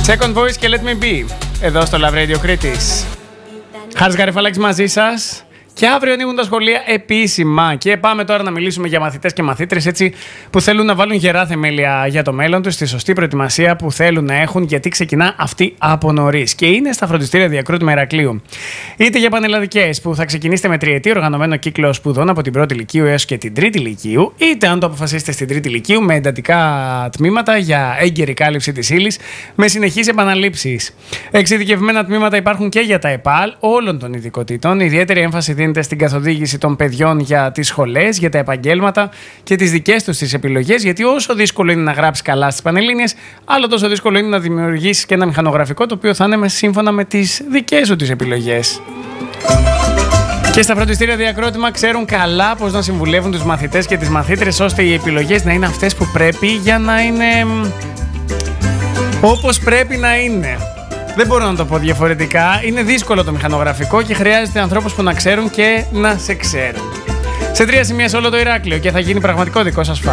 Second Voice και Let Me Be, εδώ στο Love Radio Κρήτης. Χάρης Γαρυφαλάκης μαζί σας. Και αύριο ανοίγουν τα σχολεία επίσημα. Και πάμε τώρα να μιλήσουμε για μαθητές και μαθήτρες έτσι, που θέλουν να βάλουν γερά θεμέλια για το μέλλον τους, στη σωστή προετοιμασία που θέλουν να έχουν, γιατί ξεκινά αυτή από νωρίς. Και είναι στα φροντιστήρια Διακρότου Ηρακλείου. Είτε για πανελλαδικές, που θα ξεκινήσετε με τριετή οργανωμένο κύκλο σπουδών από την πρώτη Λυκείου έως και την τρίτη Λυκείου, είτε αν το αποφασίσετε στην τρίτη Λυκείου, με εντατικά τμήματα για έγκαιρη κάλυψη της ύλης, με συνεχείς επαναλήψεις. Εξειδικευμένα τμήματα υπάρχουν και για τα ΕΠΑΛ όλων των ειδικοτήτων. Ιδιαίτερη έμφαση δίνεται στην καθοδήγηση των παιδιών για τις σχολές, για τα επαγγέλματα και τις δικές τους τις επιλογές, γιατί όσο δύσκολο είναι να γράψεις καλά στις Πανελλήνιες, άλλο τόσο δύσκολο είναι να δημιουργήσεις και ένα μηχανογραφικό το οποίο θα είναι σύμφωνα με τις δικές σου τις επιλογές. Και στα φροντιστήρια Διακρότημα ξέρουν καλά πώς να συμβουλεύουν τους μαθητές και τις μαθήτρες, ώστε οι επιλογές να είναι αυτές που πρέπει, για να είναι όπως πρέπει να είναι. Δεν μπορώ να το πω διαφορετικά. Είναι δύσκολο το μηχανογραφικό και χρειάζεται ανθρώπους που να ξέρουν και να σε ξέρουν. Σε 3 σημεία σε όλο το Ηράκλειο και θα γίνει πραγματικό δικό σας